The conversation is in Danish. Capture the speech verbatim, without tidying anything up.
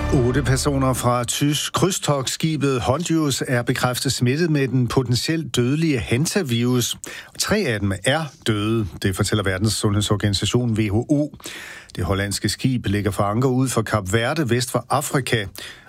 Otte personer fra tysk krydstogtskibet Hondius er bekræftet smittet med den potentielt dødelige hantavirus. Tre af dem er døde, det fortæller Verdens Sundhedsorganisation W H O. Det hollandske skib ligger for anker ud for Kap Verde vest for Afrika.